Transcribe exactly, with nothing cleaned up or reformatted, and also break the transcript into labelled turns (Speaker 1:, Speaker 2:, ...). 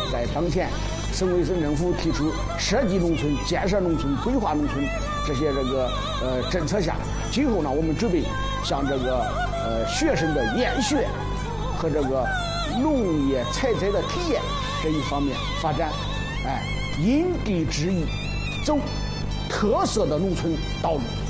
Speaker 1: 在当前，省委省政府提出设计农村、建设农村、规划农村这些这个呃政策下，今后呢，我们准备向这个呃学生的研学和这个农业采摘的体验这一方面发展，哎，因地制宜，走特色的农村道路。